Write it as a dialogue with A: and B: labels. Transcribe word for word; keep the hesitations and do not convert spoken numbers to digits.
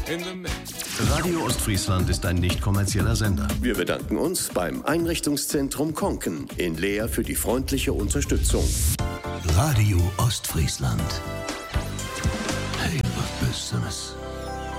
A: in the mix.
B: Radio Ostfriesland ist ein nicht kommerzieller Sender.
C: Wir bedanken uns beim Einrichtungszentrum Konken in Leer für die freundliche Unterstützung.
B: Radio Ostfriesland. Hey, was Besseres.